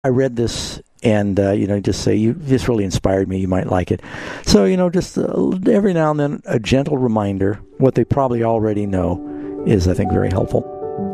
I read this and, just say, this really inspired me. You might like it. So, just every now and then, a gentle reminder, what they probably already know is, I think, very helpful.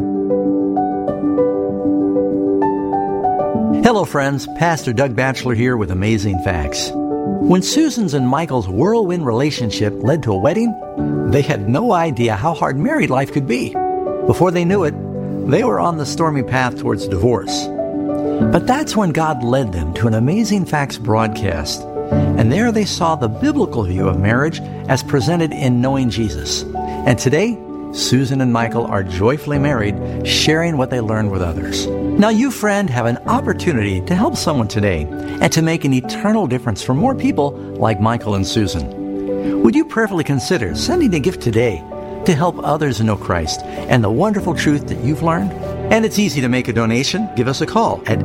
Hello, friends. Pastor Doug Batchelor here with Amazing Facts. When Susan's and Michael's whirlwind relationship led to a wedding, they had no idea how hard married life could be. Before they knew it, they were on the stormy path towards divorce. But that's when God led them to an Amazing Facts broadcast. And there they saw the biblical view of marriage as presented in Knowing Jesus. And today, Susan and Michael are joyfully married, sharing what they learned with others. Now you, friend, have an opportunity to help someone today and to make an eternal difference for more people like Michael and Susan. Would you prayerfully consider sending a gift today to help others know Christ and the wonderful truth that you've learned? And it's easy to make a donation. Give us a call at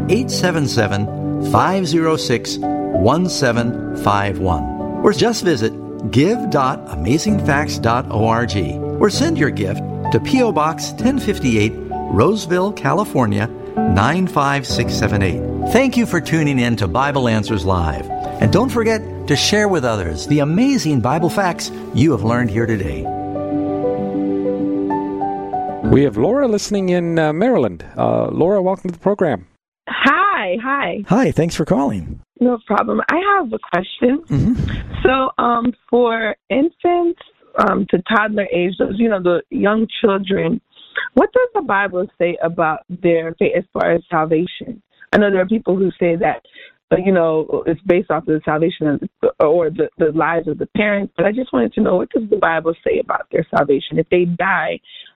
877-506-1751. Or just visit give.amazingfacts.org or send your gift to P.O. Box 1058, Roseville, California, 95678. Thank you for tuning in to Bible Answers Live. And don't forget to share with others the amazing Bible facts you have learned here today. We have Laura listening in Maryland. Laura, welcome to the program. Hi. Hi, thanks for calling. No problem. I have a question. Mm-hmm. So, for infants to toddler age, those, the young children, what does the Bible say about their faith as far as salvation? I know there are people who say that, it's based off of the salvation or the lives of the parents, but I just wanted to know, what does the Bible say about their salvation? If they die,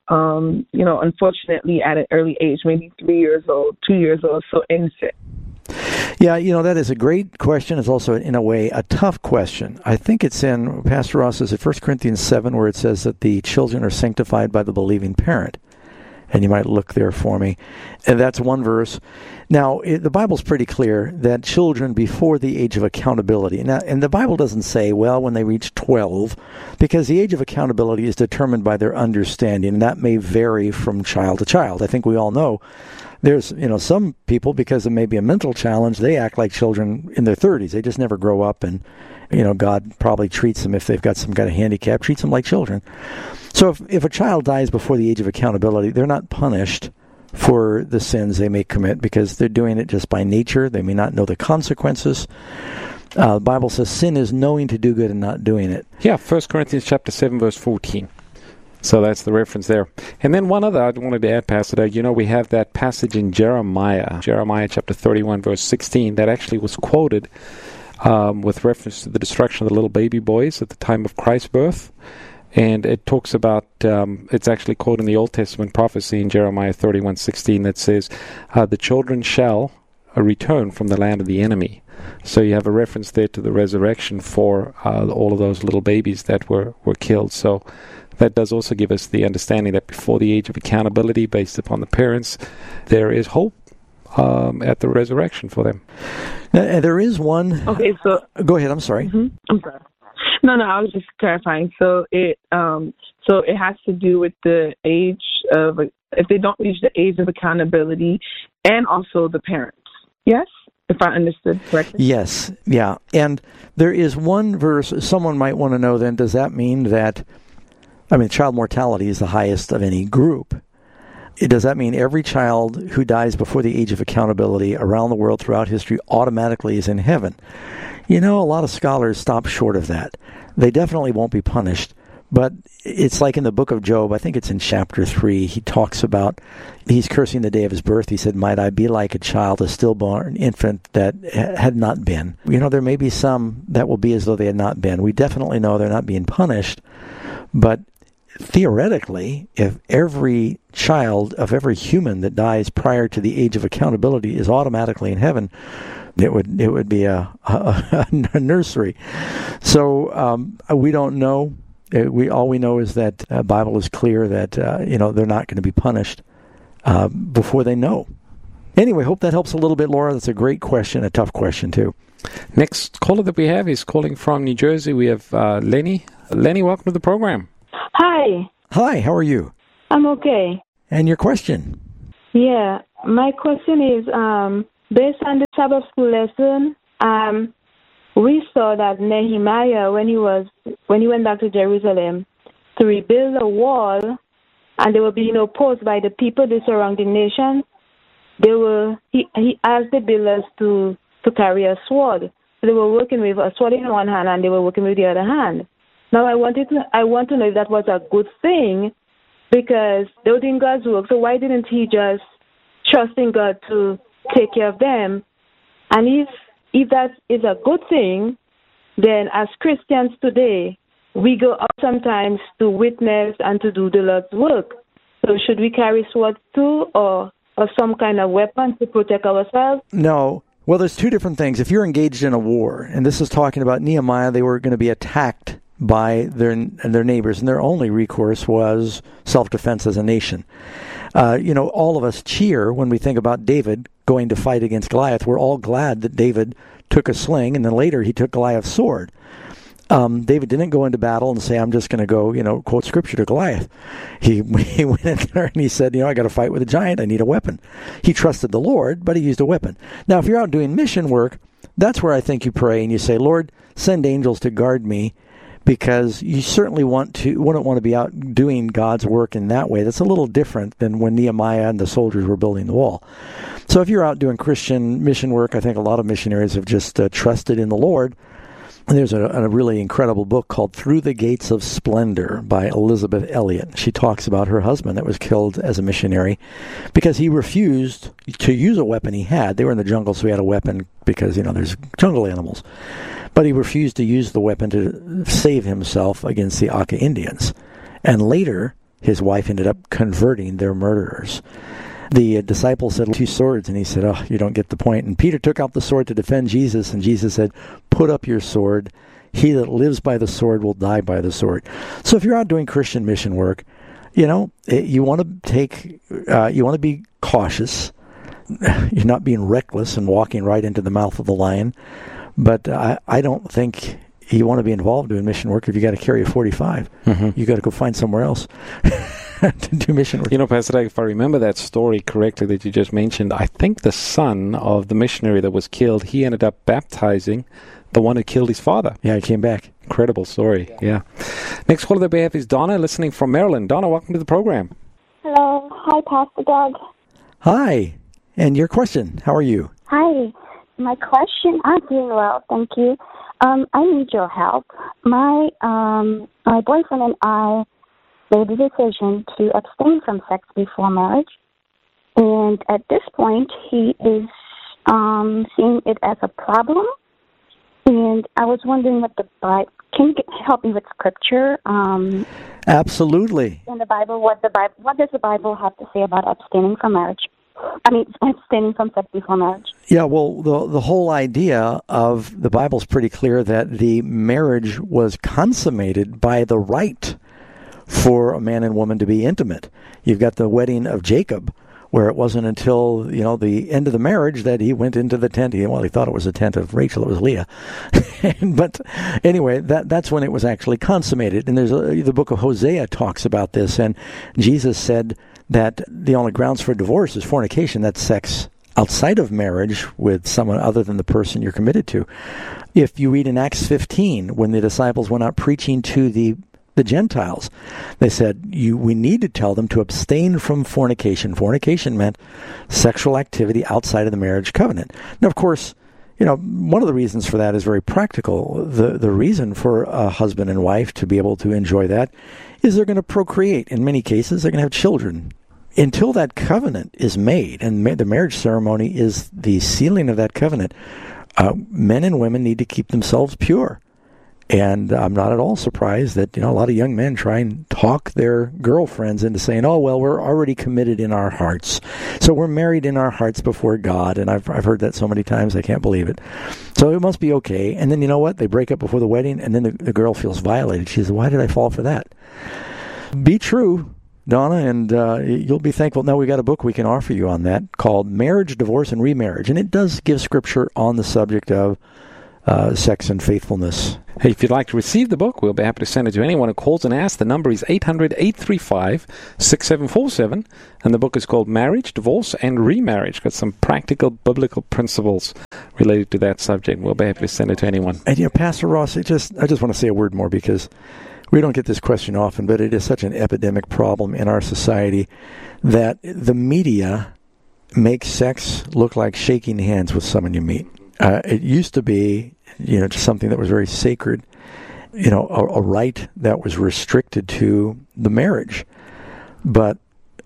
unfortunately at an early age, maybe 3 years old, 2 years old, so infant. Yeah, that is a great question. It's also, in a way, a tough question. I think it's in, Pastor Ross says, in 1 Corinthians 7, where it says that the children are sanctified by the believing parent. And you might look there for me. And that's one verse. Now, the Bible's pretty clear that children before the age of accountability, and the Bible doesn't say, well, when they reach 12, because the age of accountability is determined by their understanding, and that may vary from child to child. I think we all know there's, some people, because it may be a mental challenge, they act like children in their 30s. They just never grow up, and, God probably treats them, if they've got some kind of handicap, treats them like children. So if a child dies before the age of accountability, they're not punished for the sins they may commit because they're doing it just by nature. They may not know the consequences. The Bible says sin is knowing to do good and not doing it. Yeah, 1 Corinthians chapter 7, verse 14. So that's the reference there. And then one other I wanted to add, Pastor Doug, we have that passage in Jeremiah chapter 31, verse 16, that actually was quoted with reference to the destruction of the little baby boys at the time of Christ's birth. And it talks about, it's actually quoted in the Old Testament prophecy in Jeremiah 31:16 that says, the children shall return from the land of the enemy. So you have a reference there to the resurrection for all of those little babies that were killed. So that does also give us the understanding that before the age of accountability based upon the parents, there is hope at the resurrection for them. Now, there is one... Okay, so... Go ahead, I'm sorry. Mm-hmm. I'm sorry. No, I was just clarifying. So it has to do with the age of, if they don't reach the age of accountability, and also the parents. Yes, if I understood correctly. Yes, yeah. And there is one verse someone might want to know. Then, does that mean that? Child mortality is the highest of any group. Does that mean every child who dies before the age of accountability around the world throughout history automatically is in heaven? A lot of scholars stop short of that. They definitely won't be punished. But it's like in the book of Job, I think it's in chapter 3, he talks about, he's cursing the day of his birth. He said, might I be like a child, a stillborn infant that had not been. There may be some that will be as though they had not been. We definitely know they're not being punished. But theoretically, if every child of every human that dies prior to the age of accountability is automatically in heaven, it would be a nursery. So we don't know. All we know is that the Bible is clear that they're not going to be punished before they know. Anyway, hope that helps a little bit, Laura. That's a great question, a tough question too. Next caller that we have is calling from New Jersey. We have Lenny. Lenny, welcome to the program. Hi. Hi, how are you? I'm okay. And your question? Yeah, my question is, based on the Sabbath school lesson, we saw that Nehemiah, when he went back to Jerusalem to rebuild a wall, and they were being opposed by the people, the surrounding nations, he asked the builders to carry a sword. So they were working with a sword in one hand and they were working with the other hand. Now I want to know if that was a good thing, because they were doing God's work. So why didn't he just trust in God to take care of them? And if that is a good thing, then as Christians today, we go out sometimes to witness and to do the Lord's work. So should we carry swords too, or some kind of weapon to protect ourselves? No. Well, there's two different things. If you're engaged in a war, and this is talking about Nehemiah, they were going to be attacked by their neighbors, and their only recourse was self-defense as a nation. All of us cheer when we think about David going to fight against Goliath. We're all glad that David took a sling, and then later he took Goliath's sword. David didn't go into battle and say, I'm just going to go, quote scripture to Goliath. He went in there and he said, I got to fight with a giant. I need a weapon. He trusted the Lord, but he used a weapon. Now, if you're out doing mission work, that's where I think you pray and you say, Lord, send angels to guard me, because you certainly wouldn't want to be out doing God's work in that way. That's a little different than when Nehemiah and the soldiers were building the wall. So if you're out doing Christian mission work, I think a lot of missionaries have just trusted in the Lord. And there's a really incredible book called Through the Gates of Splendor by Elizabeth Elliot. She talks about her husband that was killed as a missionary because he refused to use a weapon he had. They were in the jungle, so he had a weapon because, there's jungle animals. But he refused to use the weapon to save himself against the Aka Indians. And later, his wife ended up converting their murderers. The disciples said, 2 swords, and he said, you don't get the point. And Peter took out the sword to defend Jesus, and Jesus said, put up your sword. He that lives by the sword will die by the sword. So if you're out doing Christian mission work, you want to be cautious. You're not being reckless and walking right into the mouth of the lion. But I don't think you want to be involved doing mission work if you got to carry a 45. Mm-hmm. You got to go find somewhere else to do mission work. Pastor Doug, if I remember that story correctly that you just mentioned, I think the son of the missionary that was killed, he ended up baptizing the one who killed his father. Yeah, he came back. Incredible story, yeah. Next caller that we have is Donna, listening from Maryland. Donna, welcome to the program. Hello. Hi, Pastor Doug. Hi. And your question, how are you? Hi. My question, I'm doing well, thank you. I need your help. My boyfriend and I made the decision to abstain from sex before marriage. And at this point, he is seeing it as a problem. And I was wondering what the Bible, can you help me with scripture? Absolutely. In the Bible, what does the Bible have to say about abstaining from marriage? Abstaining from sex before marriage. Yeah, well, the whole idea of the Bible's pretty clear that the marriage was consummated by the right for a man and woman to be intimate. You've got the wedding of Jacob, where it wasn't until, the end of the marriage that he went into the tent. He thought it was a tent of Rachel. It was Leah. But anyway, that's when it was actually consummated. And there's the book of Hosea talks about this. And Jesus said that the only grounds for divorce is fornication. That's sex outside of marriage with someone other than the person you're committed to. If you read in Acts 15, when the disciples went out preaching to the Gentiles, they said, we need to tell them to abstain from fornication. Fornication meant sexual activity outside of the marriage covenant. Now, of course, one of the reasons for that is very practical. The reason for a husband and wife to be able to enjoy that is they're going to procreate. In many cases, they're going to have children. Until that covenant is made, and the marriage ceremony is the sealing of that covenant, men and women need to keep themselves pure. And I'm not at all surprised that, a lot of young men try and talk their girlfriends into saying, oh, well, we're already committed in our hearts. So we're married in our hearts before God. And I've heard that so many times, I can't believe it. So it must be okay. And then, you know what? They break up before the wedding, and then the girl feels violated. She says, why did I fall for that? Be true, Donna, and you'll be thankful. Now, we've got a book we can offer you on that called Marriage, Divorce, and Remarriage. And it does give scripture on the subject of sex and faithfulness. Hey, if you'd like to receive the book, we'll be happy to send it to anyone who calls and asks. The number is 800-835-6747, and the book is called Marriage, Divorce, and Remarriage. Got some practical biblical principles related to that subject. We'll be happy to send it to anyone. And, Pastor Ross, I just want to say a word more, because we don't get this question often, but it is such an epidemic problem in our society that the media makes sex look like shaking hands with someone you meet. It used to be, just something that was very sacred, a right that was restricted to the marriage. But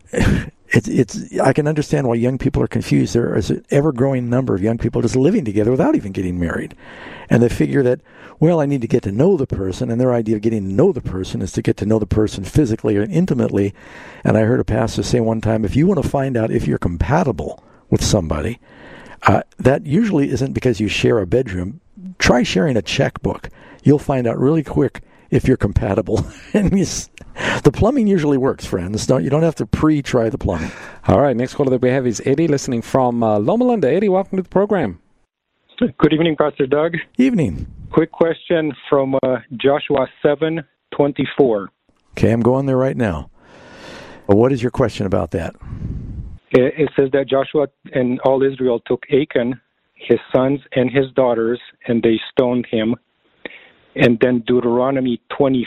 I can understand why young people are confused. There is an ever-growing number of young people just living together without even getting married. And they figure that, I need to get to know the person, and their idea of getting to know the person is to get to know the person physically or intimately. And I heard a pastor say one time, if you want to find out if you're compatible with somebody, that usually isn't because you share a bedroom. Try sharing a checkbook. You'll find out really quick if you're compatible. And the plumbing usually works, friends. You don't have to pre-try the plumbing. All right, next caller that we have is Eddie, listening from Loma Linda. Eddie, welcome to the program. Good evening, Pastor Doug. Evening. Quick question from Joshua 7:24. Okay, I'm going there right now. What is your question about that? It says that Joshua and all Israel took Achan, his sons, and his daughters, and they stoned him. And then Deuteronomy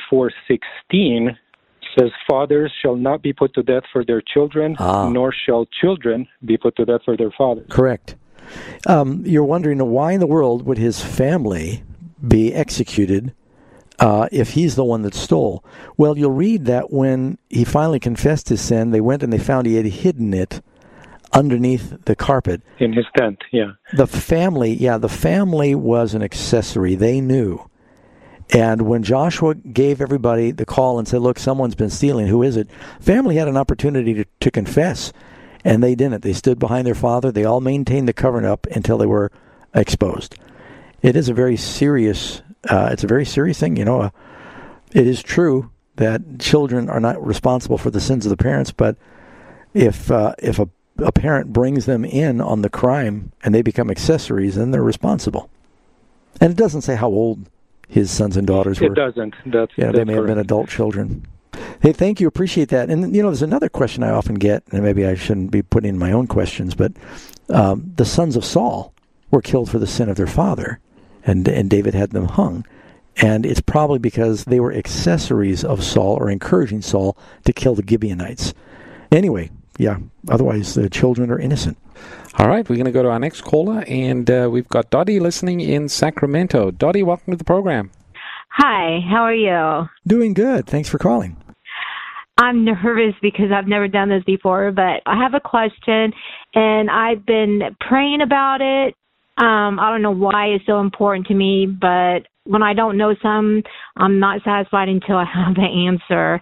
24:16 says, fathers shall not be put to death for their children, nor shall children be put to death for their fathers. Correct. You're wondering why in the world would his family be executed if he's the one that stole? Well, you'll read that when he finally confessed his sin, they went and they found he had hidden it underneath the carpet. In his tent, yeah. The family was an accessory. They knew. And when Joshua gave everybody the call and said, look, someone's been stealing, who is it? Family had an opportunity to confess, and they didn't. They stood behind their father. They all maintained the covering-up until they were exposed. It is a very serious, it's a very serious thing. It is true that children are not responsible for the sins of the parents, but if a parent brings them in on the crime and they become accessories, then they're responsible. And it doesn't say how old his sons and daughters were. It doesn't. That's they may have been adult children. Hey, thank you. Appreciate that. And, there's another question I often get, and maybe I shouldn't be putting in my own questions, but the sons of Saul were killed for the sin of their father, and David had them hung. And it's probably because they were accessories of Saul or encouraging Saul to kill the Gibeonites. Anyway, otherwise the children are innocent. All right, we're going to go to our next caller, and we've got Dottie listening in Sacramento. Dottie, welcome to the program. Hi, how are you? Doing good. Thanks for calling. I'm nervous because I've never done this before, but I have a question, and I've been praying about it. I don't know why it's so important to me, but when I don't know something, I'm not satisfied until I have the answer.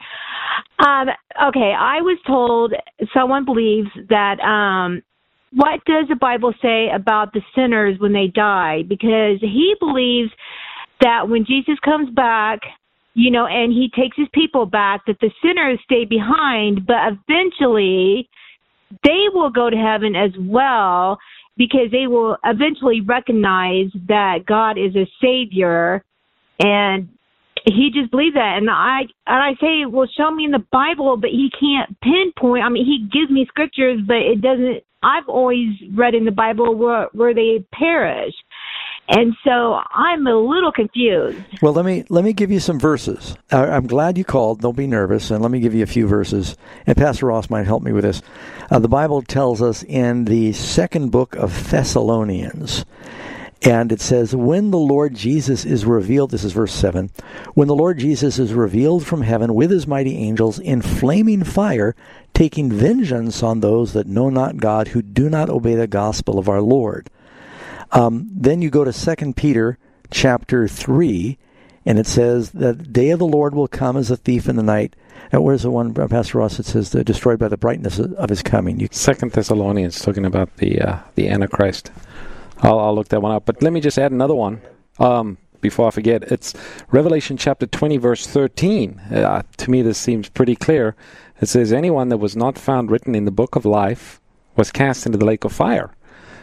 Okay, I was told someone believes that what does the Bible say about the sinners when they die? Because he believes that when Jesus comes back, and he takes his people back, that the sinners stay behind, but eventually they will go to heaven as well, because they will eventually recognize that God is a Savior, and he just believes that. And I say, well, show me in the Bible, but he can't pinpoint. I mean, he gives me scriptures, but it doesn't. I've always read in the Bible where they perish. And so I'm a little confused. Well, let me give you some verses. I'm glad you called. Don't be nervous. And let me give you a few verses. And Pastor Ross might help me with this. The Bible tells us in the second book of Thessalonians, and it says, when the Lord Jesus is revealed, this is verse 7, when the Lord Jesus is revealed from heaven with his mighty angels in flaming fire, taking vengeance on those that know not God, who do not obey the gospel of our Lord. Then you go to 2 Peter chapter 3, and it says that the day of the Lord will come as a thief in the night. Now, where's the one, Pastor Ross, it says, destroyed by the brightness of his coming? 2 Thessalonians, talking about the Antichrist. I'll look that one up. But let me just add another one before I forget. It's Revelation chapter 20, verse 13. To me, this seems pretty clear. It says, anyone that was not found written in the book of life was cast into the lake of fire.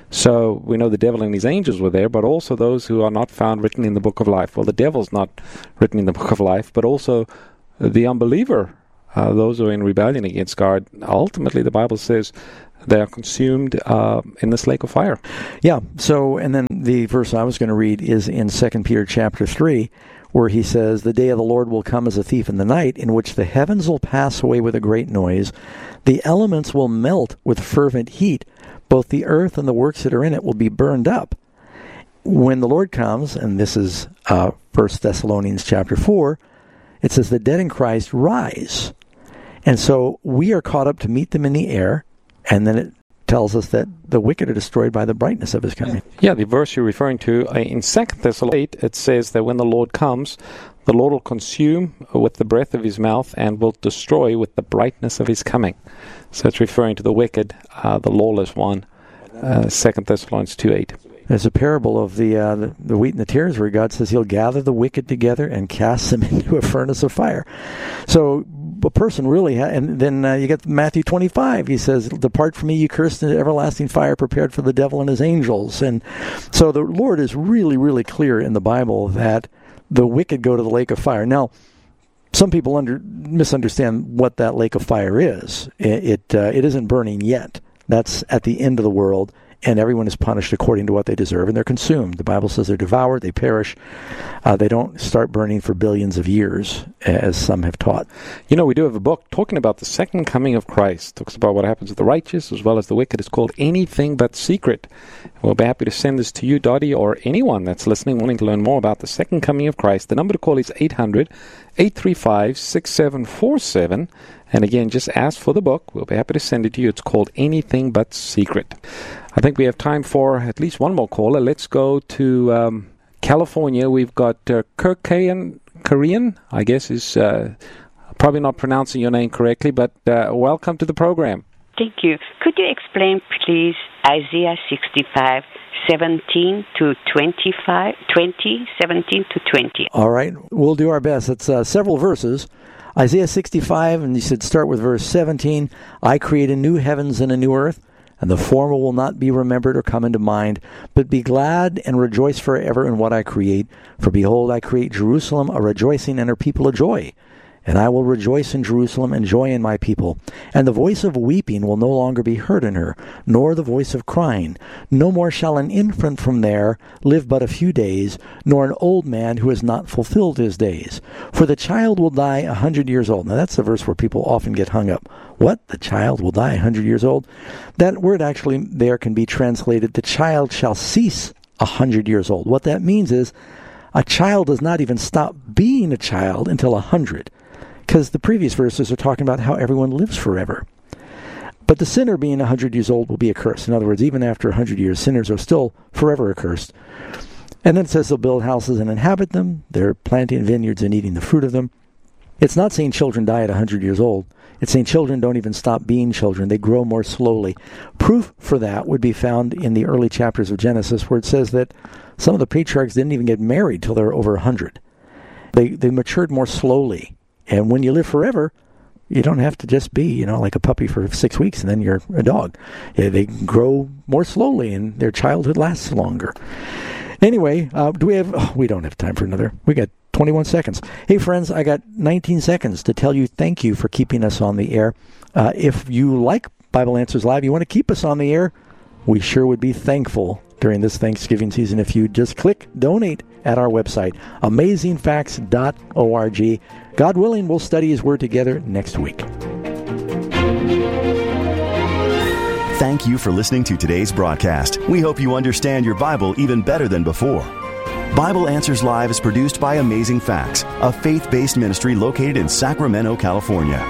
So we know the devil and his angels were there, but also those who are not found written in the book of life. Well, the devil's not written in the book of life, but also the unbeliever, those who are in rebellion against God. Ultimately, the Bible says they are consumed in this lake of fire. Yeah, so, and then the verse I was going to read is in 2 Peter chapter 3, where he says, "The day of the Lord will come as a thief in the night, in which the heavens will pass away with a great noise, the elements will melt with fervent heat, both the earth and the works that are in it will be burned up." When the Lord comes, and this is 1 Thessalonians chapter 4, it says, "The dead in Christ rise." And so we are caught up to meet them in the air, and then it tells us that the wicked are destroyed by the brightness of his coming. Yeah, the verse you're referring to, in 2 Thessalonians 8, it says that when the Lord comes, the Lord will consume with the breath of his mouth and will destroy with the brightness of his coming. So it's referring to the wicked, the lawless one, 2 Thessalonians 2:8. There's a parable of the wheat and the tares where God says he'll gather the wicked together and cast them into a furnace of fire. So a person really, and then you get Matthew 25. He says, "Depart from me, you cursed, into everlasting fire prepared for the devil and his angels." And so the Lord is really, really clear in the Bible that the wicked go to the lake of fire. Now, some people misunderstand what that lake of fire is. It isn't burning yet. That's at the end of the world, and everyone is punished according to what they deserve, and they're consumed. The Bible says they're devoured, they perish. They don't start burning for billions of years, as some have taught. You know, we do have a book talking about the second coming of Christ. It talks about what happens with the righteous as well as the wicked. It's called Anything But Secret. We'll be happy to send this to you, Dottie, or anyone that's listening wanting to learn more about the second coming of Christ. The number to call is 800-835-6747. And again, just ask for the book. We'll be happy to send it to you. It's called Anything But Secret. I think we have time for at least one more caller. Let's go to California. We've got Kirk Korean, I guess is probably not pronouncing your name correctly, but welcome to the program. Thank you. Could you explain, please, Isaiah 65, 17 to 25, 20, 17 to 20? All right, we'll do our best. It's several verses. Isaiah 65, and you should start with verse 17. "I create a new heavens and a new earth, and the former will not be remembered or come into mind, but be glad and rejoice forever in what I create. For behold, I create Jerusalem a rejoicing and her people a joy. And I will rejoice in Jerusalem and joy in my people. And the voice of weeping will no longer be heard in her, nor the voice of crying. No more shall an infant from there live but a few days, nor an old man who has not fulfilled his days. For the child will die 100 years old." Now that's the verse where people often get hung up. What? The child will die 100 years old? That word actually there can be translated, "the child shall cease 100 years old." What that means is a child does not even stop being a child until 100. Because the previous verses are talking about how everyone lives forever. But the sinner being 100 years old will be accursed. In other words, even after 100 years, sinners are still forever accursed. And then it says they'll build houses and inhabit them. They're planting vineyards and eating the fruit of them. It's not saying children die at 100 years old. It's saying children don't even stop being children. They grow more slowly. Proof for that would be found in the early chapters of Genesis, where it says that some of the patriarchs didn't even get married till they were over 100. They matured more slowly. And when you live forever, you don't have to just be, like a puppy for 6 weeks and then you're a dog. They grow more slowly and their childhood lasts longer. Anyway, we don't have time for another. We got 21 seconds. Hey, friends, I got 19 seconds to tell you thank you for keeping us on the air. If you like Bible Answers Live, you want to keep us on the air, we sure would be thankful during this Thanksgiving season if you just click donate at our website, amazingfacts.org. God willing, we'll study His Word together next week. Thank you for listening to today's broadcast. We hope you understand your Bible even better than before. Bible Answers Live is produced by Amazing Facts, a faith-based ministry located in Sacramento, California.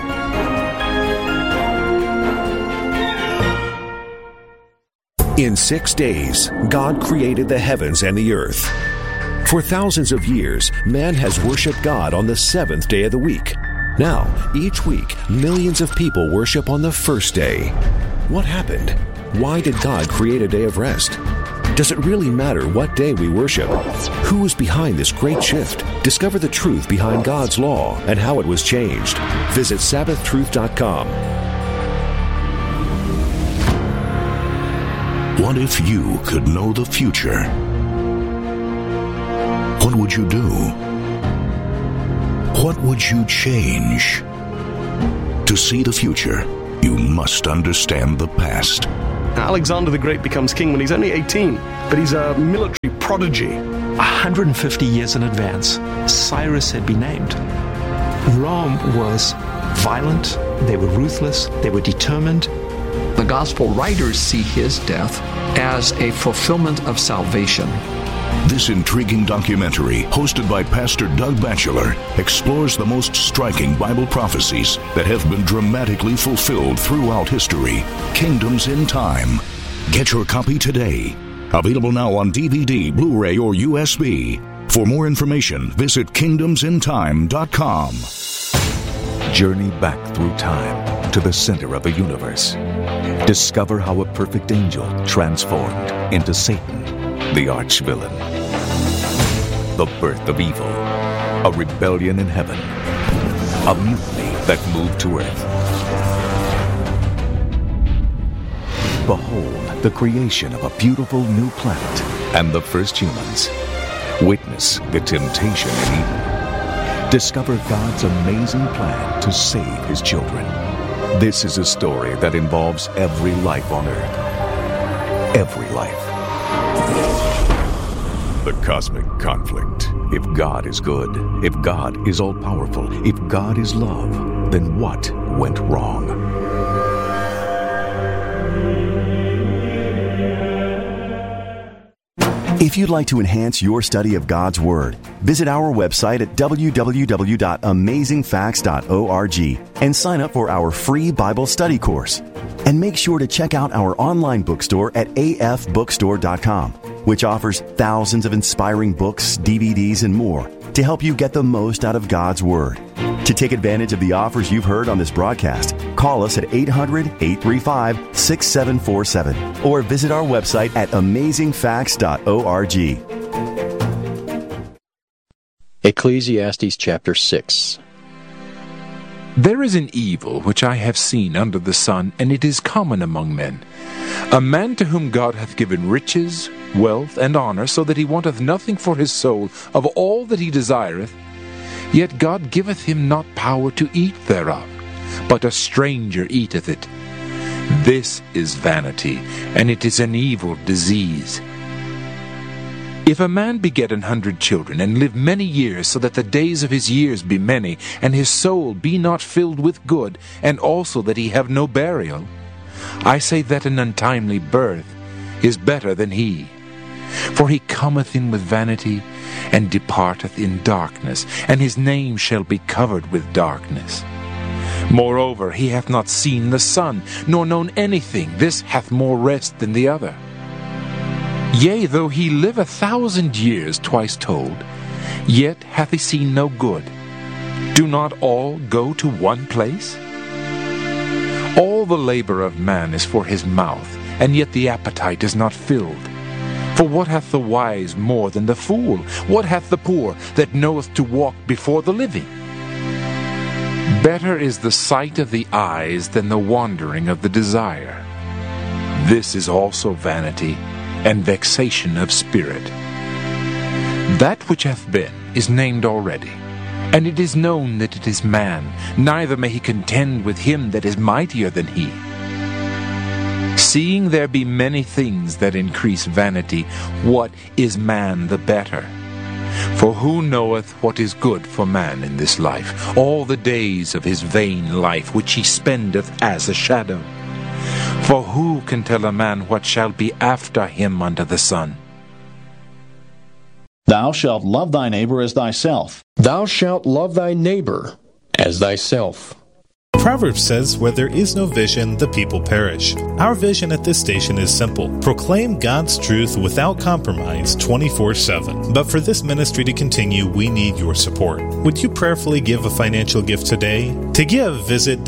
In 6 days, God created the heavens and the earth. For thousands of years, man has worshiped God on the seventh day of the week. Now, each week, millions of people worship on the first day. What happened? Why did God create a day of rest? Does it really matter what day we worship? Who is behind this great shift? Discover the truth behind God's law and how it was changed. Visit SabbathTruth.com. What if you could know the future? What would you do? What would you change? To see the future, you must understand the past. Alexander the Great becomes king when he's only 18, but he's a military prodigy. 150 years in advance, Cyrus had been named. Rome was violent, they were ruthless, they were determined. The gospel writers see his death as a fulfillment of salvation. This intriguing documentary, hosted by Pastor Doug Batchelor, explores the most striking Bible prophecies that have been dramatically fulfilled throughout history. Kingdoms in Time. Get your copy today. Available now on DVD, Blu-ray, or USB. For more information, visit kingdomsintime.com. Journey back through time to the center of the universe. Discover how a perfect angel transformed into Satan, the arch-villain. The birth of evil, a rebellion in heaven, a mutiny that moved to earth. Behold the creation of a beautiful new planet and the first humans. Witness the temptation in Eden. Discover God's amazing plan to save His children. This is a story that involves every life on earth. Every life. The cosmic conflict. If God is good, if God is all-powerful, if God is love, then what went wrong? If you'd like to enhance your study of God's Word, visit our website at www.amazingfacts.org and sign up for our free Bible study course. And make sure to check out our online bookstore at afbookstore.com, which offers thousands of inspiring books, DVDs, and more to help you get the most out of God's Word. To take advantage of the offers you've heard on this broadcast, call us at 800-835-6747 or visit our website at amazingfacts.org. Ecclesiastes chapter 6. There is an evil which I have seen under the sun, and it is common among men. A man to whom God hath given riches, wealth, and honor, so that he wanteth nothing for his soul of all that he desireth, yet God giveth him not power to eat thereof, but a stranger eateth it. This is vanity, and it is an evil disease. If a man beget 100 children, and live many years, so that the days of his years be many, and his soul be not filled with good, and also that he have no burial, I say that an untimely birth is better than he. For he cometh in with vanity, and departeth in darkness, and his name shall be covered with darkness. Moreover, he hath not seen the sun, nor known anything. This hath more rest than the other. Yea, though he live 1,000 years, twice told, yet hath he seen no good. Do not all go to one place? All the labor of man is for his mouth, and yet the appetite is not filled. For what hath the wise more than the fool? What hath the poor that knoweth to walk before the living? Better is the sight of the eyes than the wandering of the desire. This is also vanity, and vexation of spirit. That which hath been is named already, and it is known that it is man, neither may he contend with him that is mightier than he. Seeing there be many things that increase vanity, what is man the better? For who knoweth what is good for man in this life, all the days of his vain life which he spendeth as a shadow? For who can tell a man what shall be after him under the sun? Thou shalt love thy neighbor as thyself. Thou shalt love thy neighbor as thyself. Proverbs says, where there is no vision, the people perish. Our vision at this station is simple. Proclaim God's truth without compromise 24/7. But for this ministry to continue, we need your support. Would you prayerfully give a financial gift today? To give, visit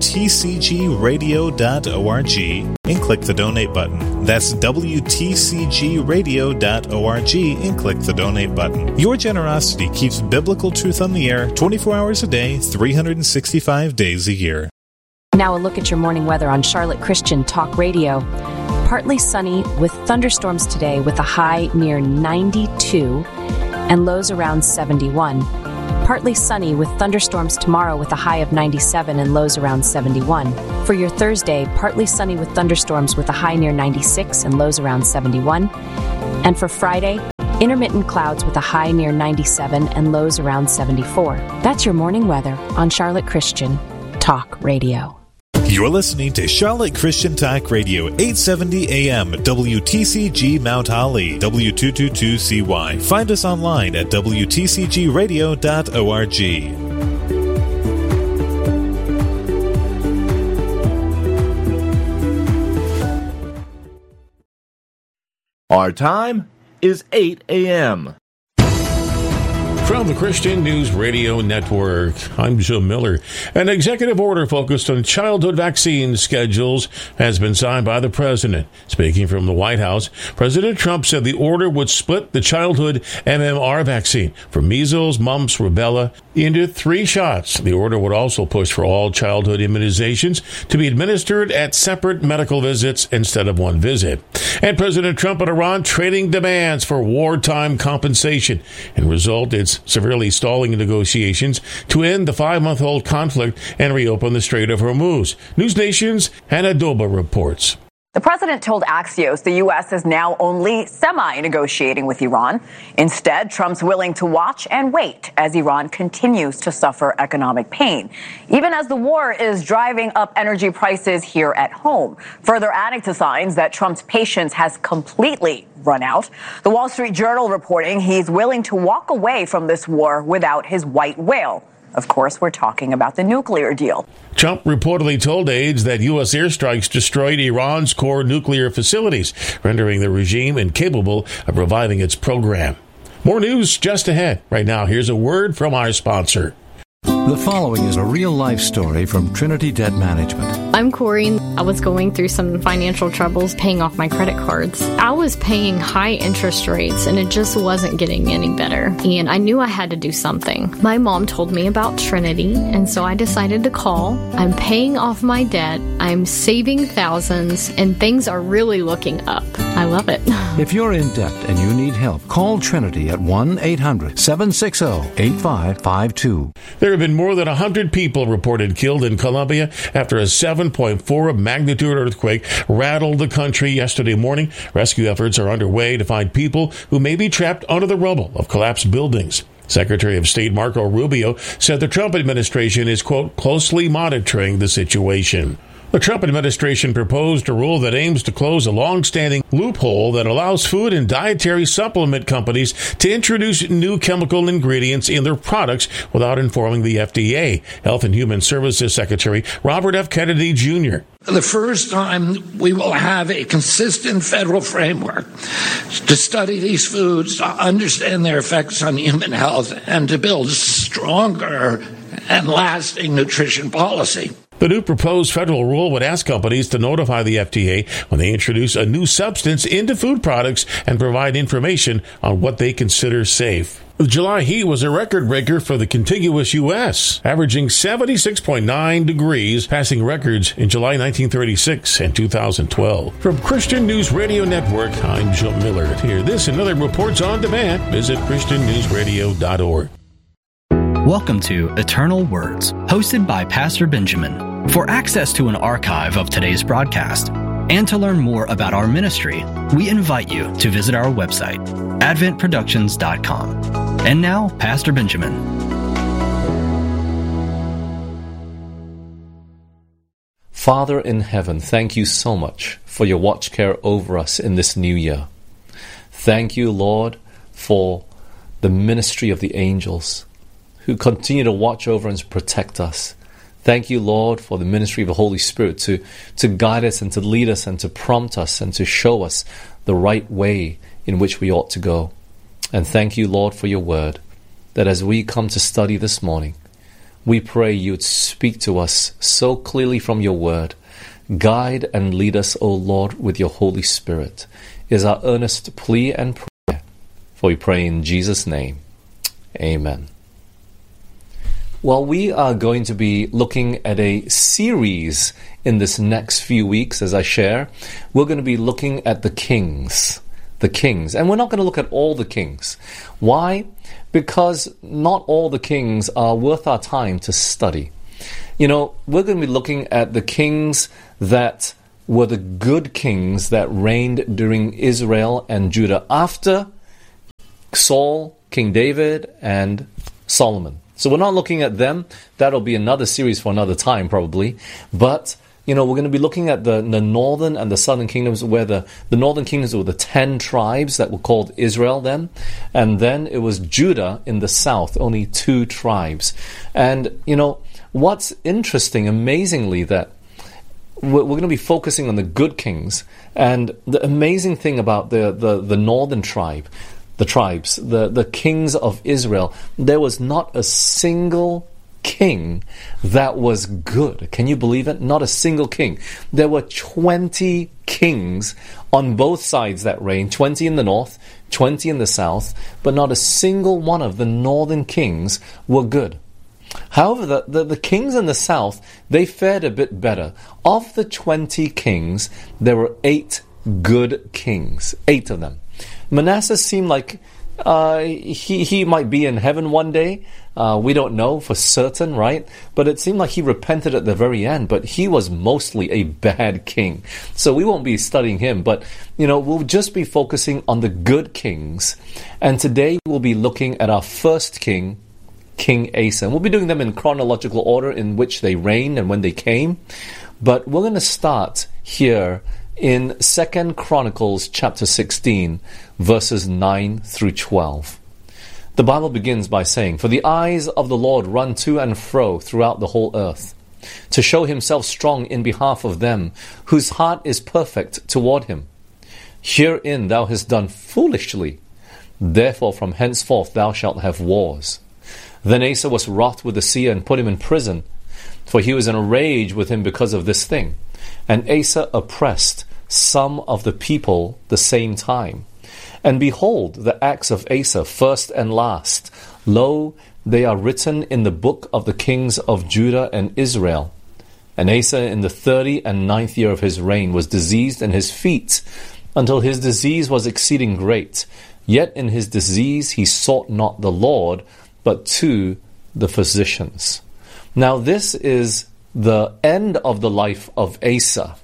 WTCGradio.org and click the donate button. That's WTCGradio.org and click the donate button. Your generosity keeps biblical truth on the air 24 hours a day, 365 days a year. Now a look at your morning weather on Charlotte Christian Talk Radio. partly sunny with thunderstorms today with a high near 92 and lows around 71. Partly sunny with thunderstorms tomorrow with a high of 97 and lows around 71. For your Thursday, partly sunny with thunderstorms with a high near 96 and lows around 71. And for Friday, intermittent clouds with a high near 97 and lows around 74. That's your morning weather on Charlotte Christian Talk Radio. You're listening to Charlotte Christian Talk Radio, 870 AM, WTCG Mount Holly, W222CY. Find us online at WTCGradio.org. Our time is 8 a.m. From the Christian News Radio Network, I'm Jim Miller. An executive order focused on childhood vaccine schedules has been signed by the president. Speaking from the White House, President Trump said the order would split the childhood MMR vaccine for measles, mumps, rubella into 3 shots. The order would also push for all childhood immunizations to be administered at separate medical visits instead of one visit. And President Trump and Iran trading demands for wartime compensation. In result, it's severely stalling negotiations to end the 5-month-old conflict and reopen the Strait of Hormuz. News Nation's Hannah Doba reports. The president told Axios the U.S. is now only semi-negotiating with Iran. Instead, Trump's willing to watch and wait as Iran continues to suffer economic pain, even as the war is driving up energy prices here at home, further adding to signs that Trump's patience has completely run out. The Wall Street Journal reporting he's willing to walk away from this war without his white whale. Of course, we're talking about the nuclear deal. Trump reportedly told aides that U.S. airstrikes destroyed Iran's core nuclear facilities, rendering the regime incapable of reviving its program. More news just ahead. Right now, here's a word from our sponsor. The following is a real-life story from Trinity Debt Management. I'm Corey. I was going through some financial troubles paying off my credit cards. I was paying high interest rates, and it just wasn't getting any better. And I knew I had to do something. My mom told me about Trinity, and so I decided to call. I'm paying off my debt. I'm saving thousands, and things are really looking up. I love it. If you're in debt and you need help, call Trinity at 1-800-760-8552. There have been more than 100 people reported killed in Colombia after a 7.4 magnitude earthquake rattled the country yesterday morning. Rescue efforts are underway to find people who may be trapped under the rubble of collapsed buildings. Secretary of State Marco Rubio said the Trump administration is, quote, closely monitoring the situation. The Trump administration proposed a rule that aims to close a long-standing loophole that allows food and dietary supplement companies to introduce new chemical ingredients in their products without informing the FDA. Health and Human Services Secretary Robert F. Kennedy Jr. For the first time, we will have a consistent federal framework to study these foods, to understand their effects on human health, and to build stronger and lasting nutrition policy. The new proposed federal rule would ask companies to notify the FDA when they introduce a new substance into food products and provide information on what they consider safe. The July heat was a record breaker for the contiguous U.S., averaging 76.9 degrees, passing records in July 1936 and 2012. From Christian News Radio Network, I'm Joe Miller. To hear this and other reports on demand, visit ChristianNewsRadio.org. Welcome to Eternal Words, hosted by Pastor Benjamin. For access to an archive of today's broadcast and to learn more about our ministry, we invite you to visit our website, adventproductions.com. And now, Pastor Benjamin. Father in heaven, thank you so much for your watch care over us in this new year. Thank you, Lord, for the ministry of the angels who continue to watch over and to protect us. Thank you, Lord, for the ministry of the Holy Spirit to guide us and to lead us and to prompt us and to show us the right way in which we ought to go. And thank you, Lord, for your word, that as we come to study this morning, we pray you would speak to us so clearly from your word. Guide and lead us, O Lord, with your Holy Spirit, is our earnest plea and prayer. For we pray in Jesus' name. Amen. Well, we are going to be looking at a series in this next few weeks as I share. We're going to be looking at the kings. The kings. And we're not going to look at all the kings. Why? Because not all the kings are worth our time to study. You know, we're going to be looking at the kings that were the good kings that reigned during Israel and Judah after Saul, King David, and Solomon. So we're not looking at them. That'll be another series for another time probably. But, you know, we're going to be looking at the northern and the southern kingdoms, where the northern kingdoms were the 10 tribes that were called Israel then. And then it was Judah in the south, only 2 tribes. And, you know, what's interesting, amazingly, that we're going to be focusing on the good kings. And the amazing thing about the northern tribe, the tribes, the kings of Israel, there was not a single king that was good. Can you believe it? Not a single king. There were 20 kings on both sides that reigned, 20 in the north, 20 in the south, but not a single one of the northern kings were good. However, the kings in the south, they fared a bit better. Of the 20 kings, there were 8 good kings, 8 of them. Manasseh seemed like he might be in heaven one day. We don't know for certain, right? But it seemed like he repented at the very end, but he was mostly a bad king. So we won't be studying him, but, you know, we'll just be focusing on the good kings. And today we'll be looking at our first king, King Asa. And we'll be doing them in chronological order in which they reigned and when they came. But we're going to start here in 2 Chronicles chapter 16, verses 9 through 12. The Bible begins by saying, "For the eyes of the Lord run to and fro throughout the whole earth, to show himself strong in behalf of them whose heart is perfect toward him. Herein thou hast done foolishly, therefore from henceforth thou shalt have wars." Then Asa was wroth with the seer and put him in prison, for he was in a rage with him because of this thing. And Asa oppressed some of the people the same time. And behold, the acts of Asa, first and last, lo, they are written in the book of the kings of Judah and Israel. And Asa in the 39th year of his reign was diseased in his feet, until his disease was exceeding great. Yet in his disease he sought not the Lord, but to the physicians. Now this is the end of the life of Asa.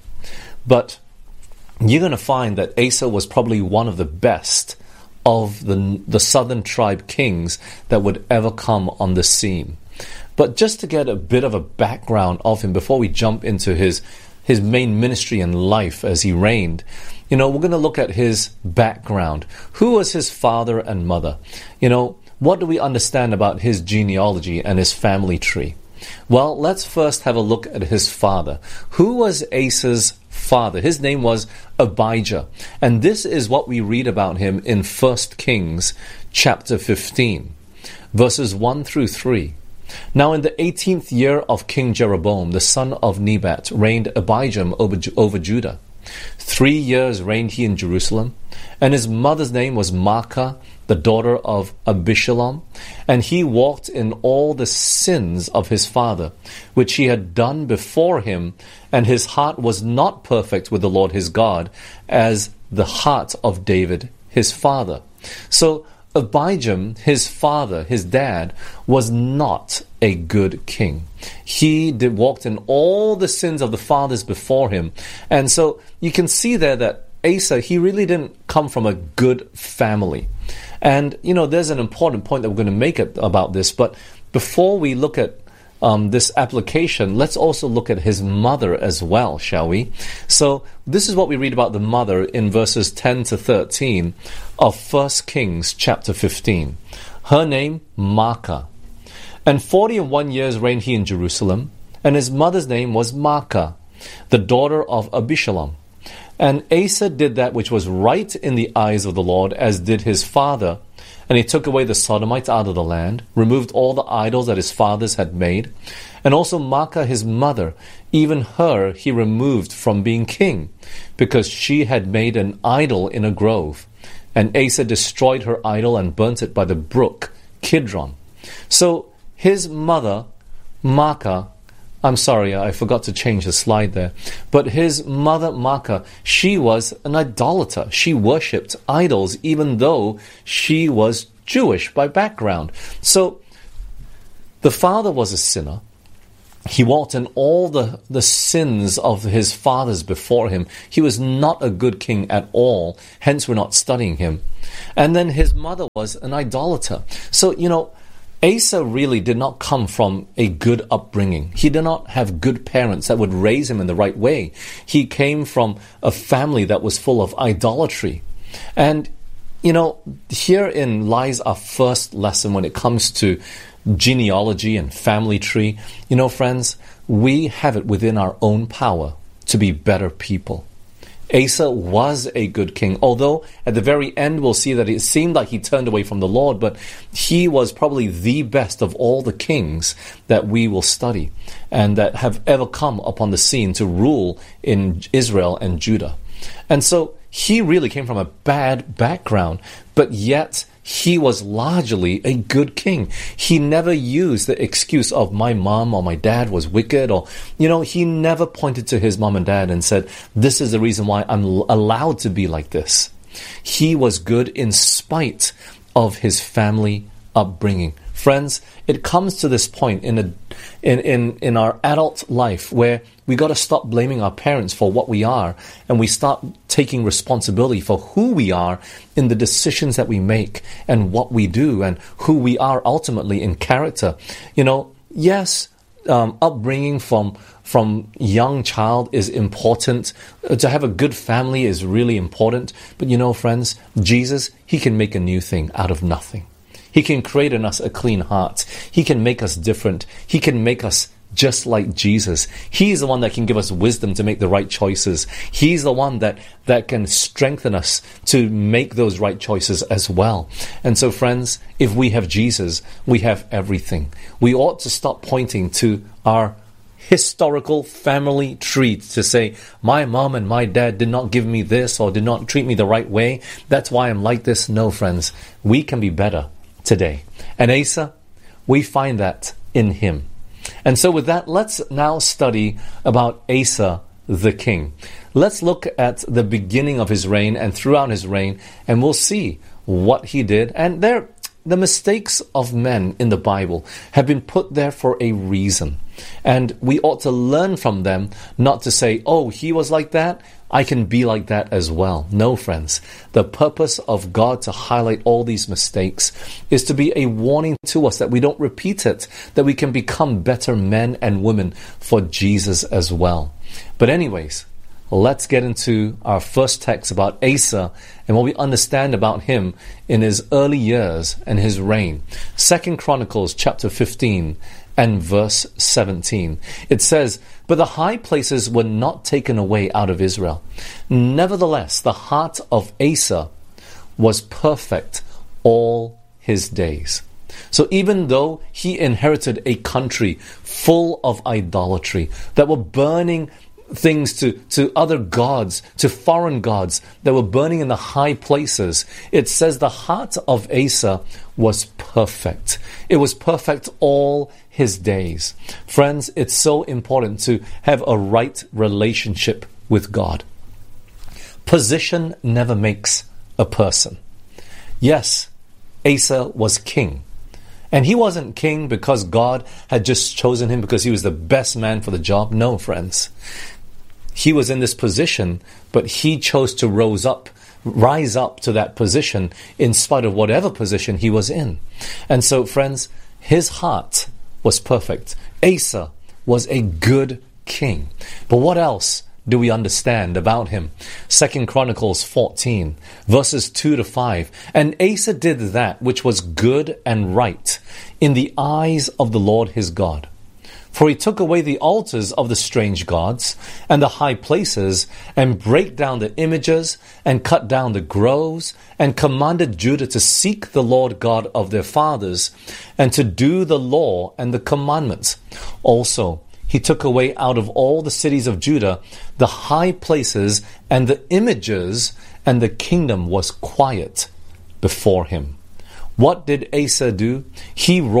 But you're going to find that Asa was probably one of the best of the southern tribe kings that would ever come on the scene. But just to get a bit of a background of him before we jump into his main ministry and life as he reigned, you know, we're going to look at his background. Who was his father and mother? You know, what do we understand about his genealogy and his family tree? Well, let's first have a look at his father. Who was Asa's father? His name was Abijah. And this is what we read about him in 1 Kings chapter 15, verses 1 through 3. Now in the 18th year of King Jeroboam, the son of Nebat, reigned Abijah over Judah. 3 years reigned he in Jerusalem, and his mother's name was Maacah, the daughter of Abishalom, and he walked in all the sins of his father, which he had done before him, and his heart was not perfect with the Lord his God, as the heart of David his father. So Abijam, his father, his dad, was not a good king. He walked in all the sins of the fathers before him. And so you can see there that Asa, he really didn't come from a good family. And, you know, there's an important point that we're going to make about this. But before we look at this application, let's also look at his mother as well, shall we? So this is what we read about the mother in verses 10 to 13 of 1 Kings chapter 15. Her name, Maacah. And 41 years reigned he in Jerusalem, and his mother's name was Maacah, the daughter of Abishalom. And Asa did that which was right in the eyes of the Lord, as did his father. And he took away the Sodomites out of the land, removed all the idols that his fathers had made. And also Maacah his mother, even her he removed from being king, because she had made an idol in a grove. And Asa destroyed her idol and burnt it by the brook Kidron. So his mother, Maacah, I'm sorry, I forgot to change the slide there. But his mother, Maacah, she was an idolater. She worshipped idols, even though she was Jewish by background. So, the father was a sinner. He walked in all the sins of his fathers before him. He was not a good king at all. Hence, we're not studying him. And then his mother was an idolater. So, Asa really did not come from a good upbringing. He did not have good parents that would raise him in the right way. He came from a family that was full of idolatry. And, herein lies our first lesson when it comes to genealogy and family tree. Friends, we have it within our own power to be better people. Asa was a good king, although at the very end we'll see that it seemed like he turned away from the Lord, but he was probably the best of all the kings that we will study and that have ever come upon the scene to rule in Israel and Judah. And so he really came from a bad background, but yet he was largely a good king. He never used the excuse of my mom or my dad was wicked, or, he never pointed to his mom and dad and said, this is the reason why I'm allowed to be like this. He was good in spite of his family upbringing. Friends, it comes to this point in our adult life where we got to stop blaming our parents for what we are, and we start taking responsibility for who we are in the decisions that we make and what we do and who we are ultimately in character. Yes, upbringing from young child is important. To have a good family is really important. But friends, Jesus, he can make a new thing out of nothing. He can create in us a clean heart. He can make us different. He can make us just like Jesus. He's the one that can give us wisdom to make the right choices. He's the one that can strengthen us to make those right choices as well. And so, friends, if we have Jesus, we have everything. We ought to stop pointing to our historical family tree to say, my mom and my dad did not give me this or did not treat me the right way. That's why I'm like this. No, friends, we can be better today. And Asa, we find that in him. And so with that, let's now study about Asa the king. Let's look at the beginning of his reign and throughout his reign, and we'll see what he did. And the mistakes of men in the Bible have been put there for a reason. And we ought to learn from them, not to say, oh, he was like that, I can be like that as well. No, friends. The purpose of God to highlight all these mistakes is to be a warning to us that we don't repeat it, that we can become better men and women for Jesus as well. But anyways, let's get into our first text about Asa and what we understand about him in his early years and his reign. 2 Chronicles chapter 15 and verse 17. It says, but the high places were not taken away out of Israel. Nevertheless, the heart of Asa was perfect all his days. So even though he inherited a country full of idolatry, that were burning things to other gods, to foreign gods that were burning in the high places, it says the heart of Asa was perfect. It was perfect all his days. Friends, it's so important to have a right relationship with God. Position never makes a person. Yes, Asa was king. And he wasn't king because God had just chosen him because he was the best man for the job. No, friends. He was in this position, but he chose to rise up to that position in spite of whatever position he was in. And so, friends, his heart was perfect. Asa was a good king. But what else do we understand about him? 2 Chronicles 14, verses 2 to 5. And Asa did that which was good and right in the eyes of the Lord his God. For he took away the altars of the strange gods and the high places, and brake down the images, and cut down the groves, and commanded Judah to seek the Lord God of their fathers, and to do the law and the commandments. Also, he took away out of all the cities of Judah the high places and the images, and the kingdom was quiet before him. What did Asa do? He wrought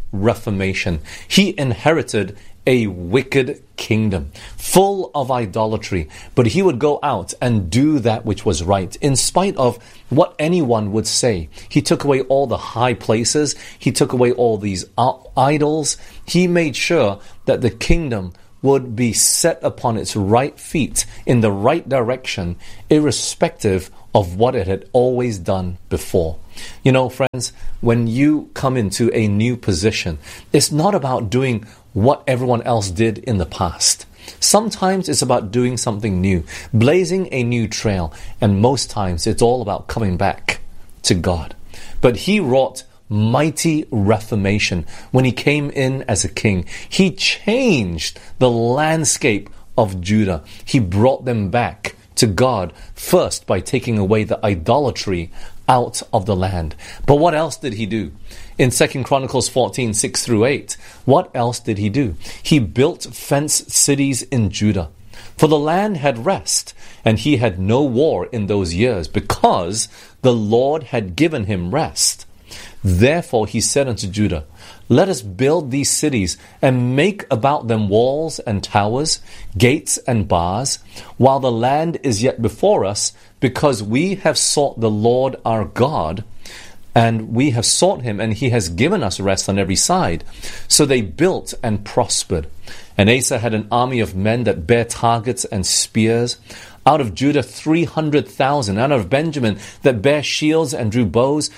reformation. He inherited a wicked kingdom full of idolatry, but he would go out and do that which was right in spite of what anyone would say. He took away all the high places. He took away all these idols. He made sure that the kingdom would be set upon its right feet in the right direction, irrespective of what it had always done before. You know, friends, when you come into a new position, it's not about doing what everyone else did in the past. Sometimes it's about doing something new, blazing a new trail, and most times it's all about coming back to God. But he wrought mighty reformation when he came in as a king. He changed the landscape of Judah. He brought them back to God, first by taking away the idolatry out of the land. But what else did he do? In 2 Chronicles 14, 6 through 8, what else did he do? He built fenced cities in Judah. For the land had rest, and he had no war in those years, because the Lord had given him rest. Therefore he said unto Judah, Let us build these cities, and make about them walls and towers, gates and bars, while the land is yet before us, because we have sought the Lord our God, and we have sought him, and he has given us rest on every side. So they built and prospered. And Asa had an army of men that bare targets and spears. Out of Judah 300,000, out of Benjamin that bare shields and drew bows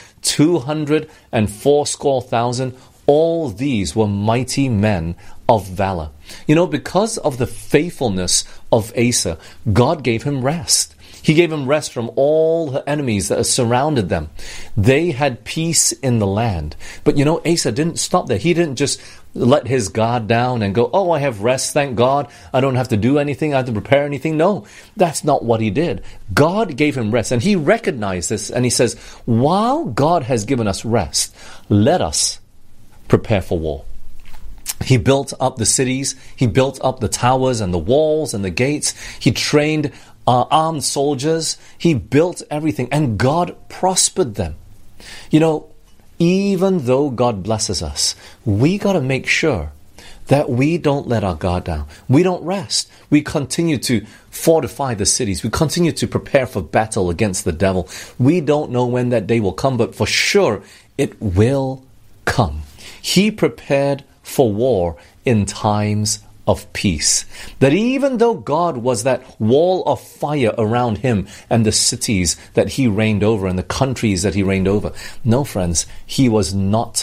280,000. All these were mighty men of valor. You know, because of the faithfulness of Asa, God gave him rest. He gave him rest from all the enemies that surrounded them. They had peace in the land. But you know, Asa didn't stop there. He didn't just let his guard down and go, oh, I have rest, thank God. I don't have to do anything. I have to prepare anything. No, that's not what he did. God gave him rest. And he recognized this. And he says, while God has given us rest, let us prepare for war. He built up the cities. He built up the towers and the walls and the gates. He trained armed soldiers. He built everything, and God prospered them. You know, even though God blesses us, we got to make sure that we don't let our guard down. We don't rest. We continue to fortify the cities. We continue to prepare for battle against the devil. We don't know when that day will come, but for sure it will come. He prepared for war in times of peace. That even though God was that wall of fire around him and the cities that he reigned over and the countries that he reigned over, no, friends, he was not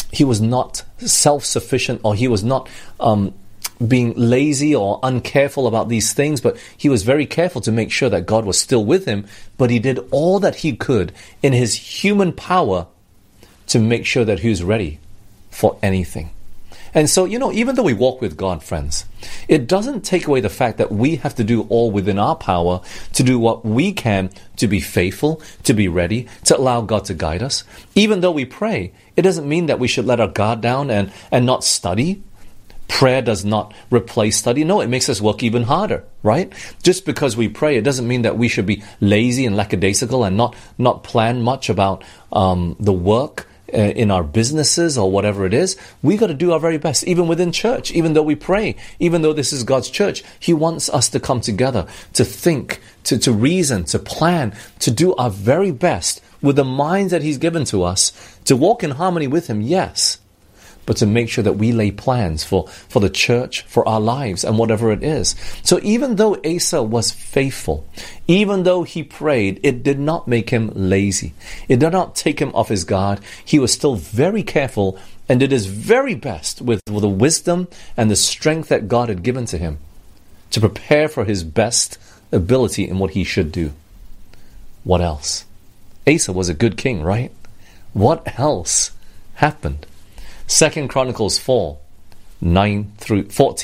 self-sufficient, or he was not being lazy or uncareful about these things, but he was very careful to make sure that God was still with him. But he did all that he could in his human power to make sure that he was ready for anything. And so, you know, even though we walk with God, friends, it doesn't take away the fact that we have to do all within our power to do what we can to be faithful, to be ready, to allow God to guide us. Even though we pray, it doesn't mean that we should let our guard down and not study. Prayer does not replace study. No, it makes us work even harder, right? Just because we pray, it doesn't mean that we should be lazy and lackadaisical and not plan much about the work in our businesses or whatever it is. We got to do our very best, even within church. Even though we pray, even though this is God's church, he wants us to come together, to think, to reason, to plan, to do our very best with the minds that he's given to us, to walk in harmony with him, yes, but to make sure that we lay plans for the church, for our lives, and whatever it is. So even though Asa was faithful, even though he prayed, it did not make him lazy. It did not take him off his guard. He was still very careful and did his very best with the wisdom and the strength that God had given to him to prepare for his best ability in what he should do. What else? Asa was a good king, right? What else happened? 2 Chronicles 14, 9 through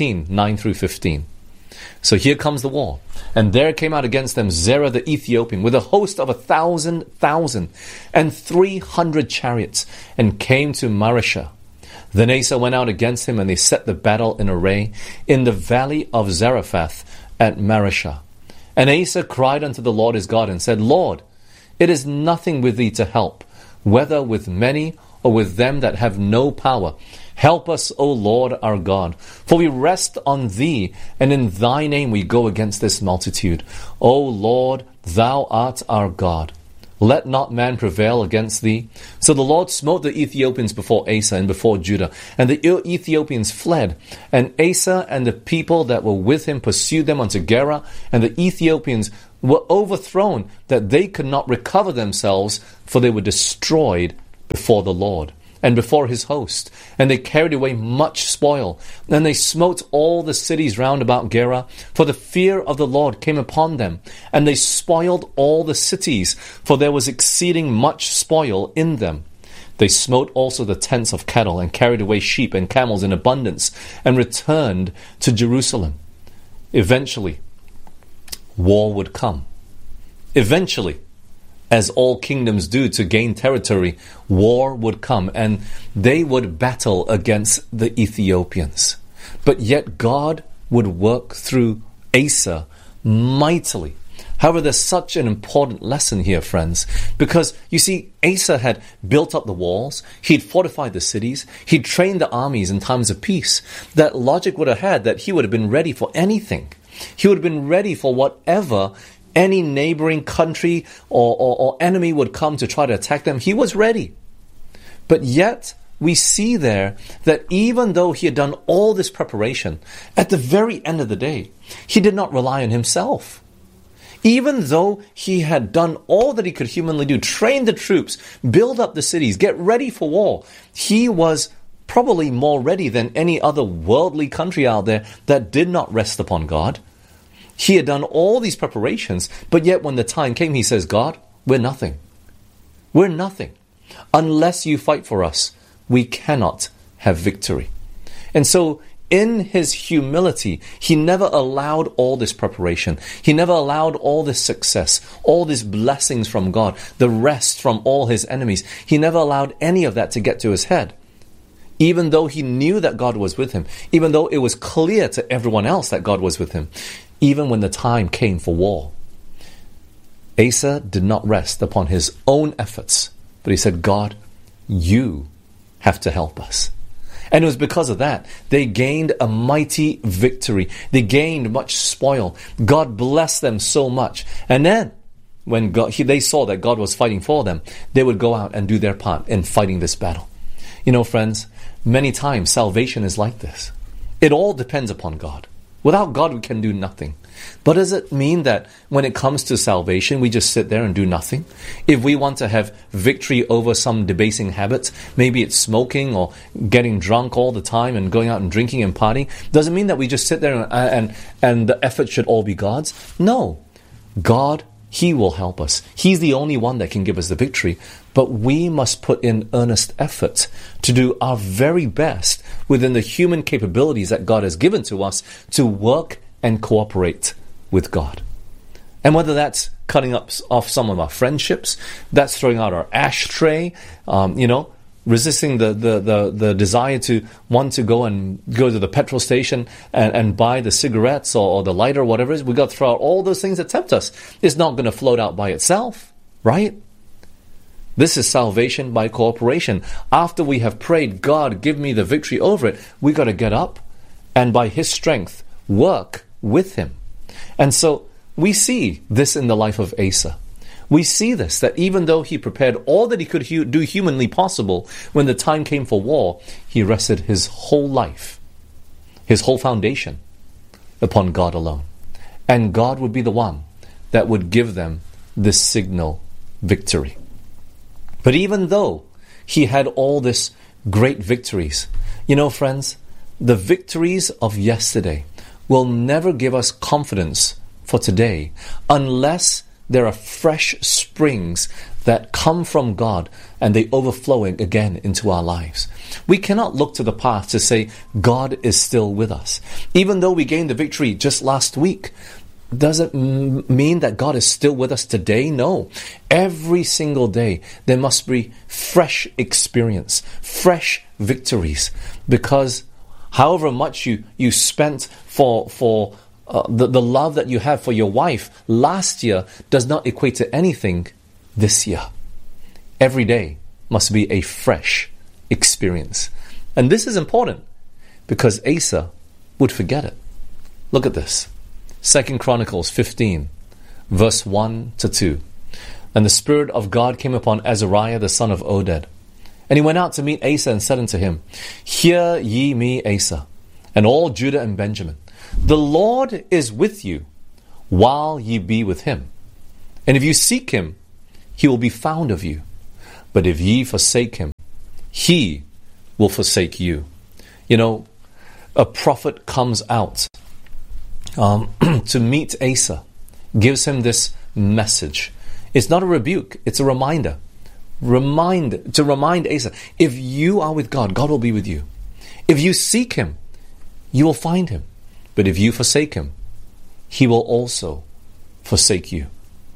15. So here comes the war. And there came out against them Zerah the Ethiopian with a host of 1,000 and 300 chariots, and came to Mareshah. Then Asa went out against him, and they set the battle in array in the valley of Zarephath at Mareshah. And Asa cried unto the Lord his God, and said, Lord, it is nothing with thee to help, whether with many or with them that have no power. Help us, O Lord our God, for we rest on thee, and in thy name we go against this multitude. O Lord, thou art our God. Let not man prevail against thee. So the Lord smote the Ethiopians before Asa and before Judah, and the Ethiopians fled. And Asa and the people that were with him pursued them unto Gerar, and the Ethiopians were overthrown, that they could not recover themselves, for they were destroyed before the Lord and before his host. And they carried away much spoil. And they smote all the cities round about Gerar, for the fear of the Lord came upon them. And they spoiled all the cities, for there was exceeding much spoil in them. They smote also the tents of cattle, and carried away sheep and camels in abundance, and returned to Jerusalem. Eventually, war would come. Eventually, as all kingdoms do to gain territory, war would come, and they would battle against the Ethiopians. But yet God would work through Asa mightily. However, there's such an important lesson here, friends, because you see, Asa had built up the walls, he'd fortified the cities, he'd trained the armies in times of peace. That logic would have had that he would have been ready for anything. He would have been ready for whatever any neighboring country or enemy would come to try to attack them. He was ready. But yet, we see there that even though he had done all this preparation, at the very end of the day, he did not rely on himself. Even though he had done all that he could humanly do, train the troops, build up the cities, get ready for war, he was probably more ready than any other worldly country out there that did not rest upon God. He had done all these preparations, but yet when the time came, he says, God, we're nothing. We're nothing. Unless you fight for us, we cannot have victory. And so, in his humility, he never allowed all this preparation. He never allowed all this success, all these blessings from God, the rest from all his enemies. He never allowed any of that to get to his head. Even though he knew that God was with him, even though it was clear to everyone else that God was with him, even when the time came for war, Asa did not rest upon his own efforts, but he said, God, you have to help us. And it was because of that, they gained a mighty victory. They gained much spoil. God blessed them so much. And then, when they saw that God was fighting for them, they would go out and do their part in fighting this battle. You know, friends, many times salvation is like this. It all depends upon God. Without God, we can do nothing. But does it mean that when it comes to salvation, we just sit there and do nothing? If we want to have victory over some debasing habits, maybe it's smoking or getting drunk all the time and going out and drinking and partying, does it mean that we just sit there and the effort should all be God's? No. God, He will help us. He's the only one that can give us the victory. But we must put in earnest effort to do our very best within the human capabilities that God has given to us to work and cooperate with God. And whether that's cutting off some of our friendships, that's throwing out our ashtray, resisting the desire to want to go to the petrol station and buy the cigarettes or the lighter or whatever it is. We've got to throw out all those things that tempt us. It's not going to float out by itself, right? This is salvation by cooperation. After we have prayed, God, give me the victory over it, we got to get up and by His strength work with Him. And so we see this in the life of Asa. We see this, that even though he prepared all that he could do humanly possible, when the time came for war, he rested his whole life, his whole foundation, upon God alone. And God would be the one that would give them this signal victory. But even though he had all this great victories, you know, friends, the victories of yesterday will never give us confidence for today unless there are fresh springs that come from God and they overflowing again into our lives. We cannot look to the past to say God is still with us. Even though we gained the victory just last week, does it mean that God is still with us today? No. Every single day there must be fresh experience, fresh victories, because however much you spent for the love that you have for your wife last year does not equate to anything this year. Every day must be a fresh experience. And this is important because Asa would forget it. Look at this. 2 Chronicles 15, verse 1 to 2. And the Spirit of God came upon Azariah the son of Oded. And he went out to meet Asa and said unto him, Hear ye me, Asa, and all Judah and Benjamin. The Lord is with you while ye be with him. And if you seek him, he will be found of you. But if ye forsake him, he will forsake you. You know, a prophet comes out to meet Asa, gives him this message. It's not a rebuke, it's a reminder. To remind Asa, if you are with God, God will be with you. If you seek him, you will find him. But if you forsake him, he will also forsake you.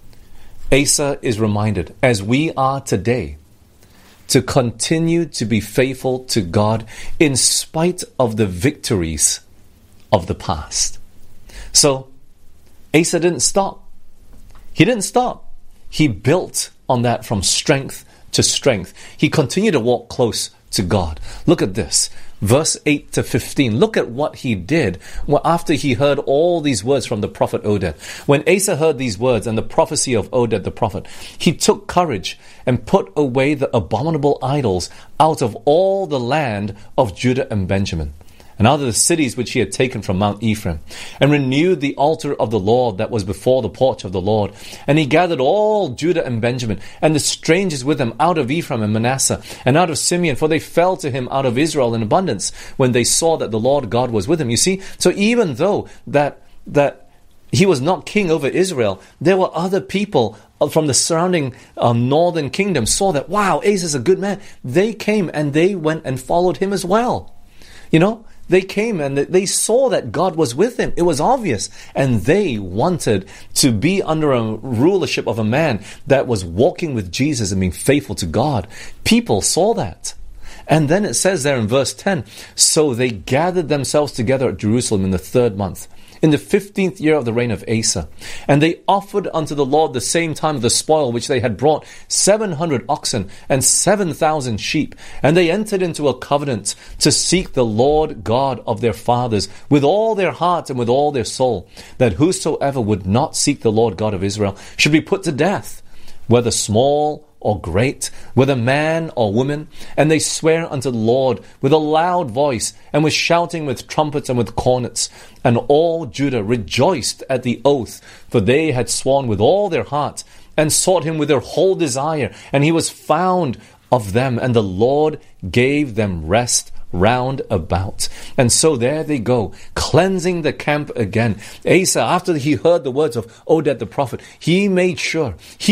Asa is reminded, as we are today, to continue to be faithful to God in spite of the victories of the past. So, Asa didn't stop. He didn't stop. He built on that from strength to strength. He continued to walk close to God. Look at this. Verse 8 to 15. Look at what he did after he heard all these words from the prophet Oded. When Asa heard these words and the prophecy of Oded the prophet, he took courage and put away the abominable idols out of all the land of Judah and Benjamin, and out of the cities which he had taken from Mount Ephraim, and renewed the altar of the Lord that was before the porch of the Lord. And he gathered all Judah and Benjamin, and the strangers with them out of Ephraim and Manasseh, and out of Simeon, for they fell to him out of Israel in abundance, when they saw that the Lord God was with him. You see, so even though that he was not king over Israel, there were other people from the surrounding northern kingdom saw that, wow, Asa is a good man. They came and they went and followed him as well. You know, they came and they saw that God was with him. It was obvious. And they wanted to be under a rulership of a man that was walking with Jesus and being faithful to God. People saw that. And then it says there in verse 10, so they gathered themselves together at Jerusalem in the 3rd month, in the 15th year of the reign of Asa. And they offered unto the Lord the same time of the spoil which they had brought, 700 oxen and 7,000 sheep. And they entered into a covenant to seek the Lord God of their fathers with all their heart and with all their soul, that whosoever would not seek the Lord God of Israel should be put to death, whether small or great, whether man or woman. And they swear unto the Lord with a loud voice, and with shouting, with trumpets, and with cornets. And all Judah rejoiced at the oath, for they had sworn with all their heart, and sought him with their whole desire. And he was found of them, and the Lord gave them rest round about. And so there they go, cleansing the camp again. Asa, after he heard the words of Oded the prophet, he made sure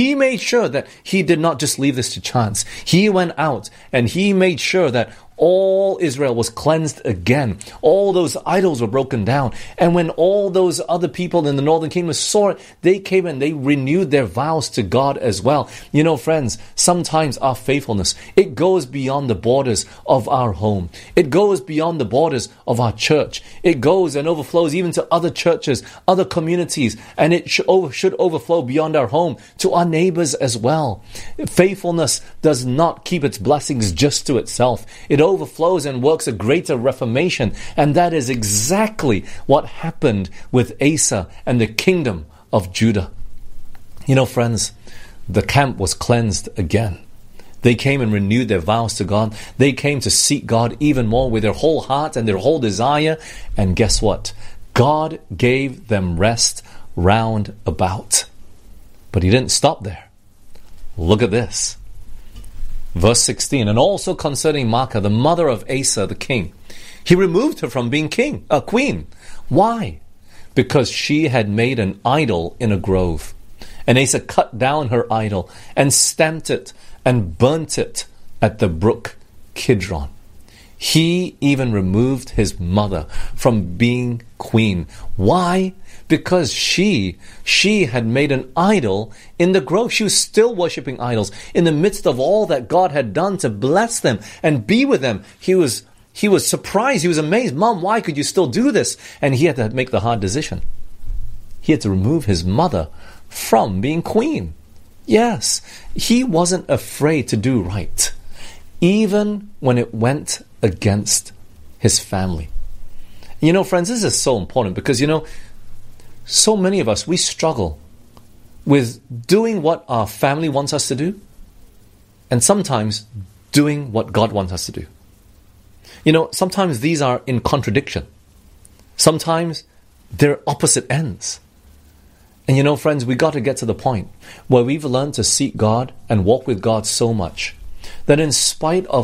that he did not just leave this to chance. He went out and he made sure that all Israel was cleansed again. All those idols were broken down. And when all those other people in the northern kingdom saw it, they came and they renewed their vows to God as well. You know, friends, sometimes our faithfulness, it goes beyond the borders of our home. It goes beyond the borders of our church. It goes and overflows even to other churches, other communities, and it should overflow beyond our home to our neighbors as well. Faithfulness does not keep its blessings just to itself. It overflows and works a greater reformation. And that is exactly what happened with Asa and the kingdom of Judah. You know, friends, the camp was cleansed again. They came and renewed their vows to God. They came to seek God even more with their whole heart and their whole desire. And guess what? God gave them rest round about. But he didn't stop there. Look at this. Verse 16, and also concerning Maacah, the mother of Asa the king, he removed her from being queen. Why? Because she had made an idol in a grove. And Asa cut down her idol and stamped it and burnt it at the brook Kidron. He even removed his mother from being queen. Why? Because she had made an idol in the grove. She was still worshipping idols in the midst of all that God had done to bless them and be with them. He was surprised. He was amazed. Mom, why could you still do this? And he had to make the hard decision. He had to remove his mother from being queen. Yes, he wasn't afraid to do right. even when it went against his family. You know, friends, this is so important because, you know, so many of us, we struggle with doing what our family wants us to do and sometimes doing what God wants us to do. You know, sometimes these are in contradiction. Sometimes they're opposite ends. And you know, friends, we got to get to the point where we've learned to seek God and walk with God so much that in spite of